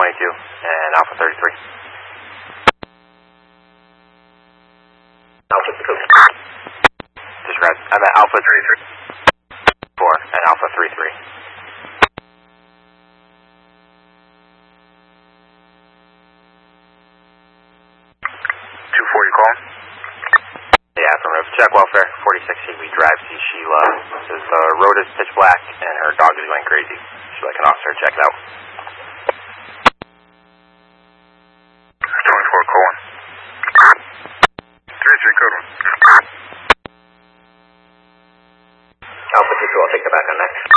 22 and Alpha 33. Alpha 2. Describe. I'm at Alpha 33. 4 and Alpha 33. 240 call? Yeah, affirmative. Check welfare. 46 Drive, see Sheila. Says the road is pitch black and her dog is going crazy. She'd like an officer to check it out. 24 calling. 33 code 1. Alpha 2, I'll take the back on next.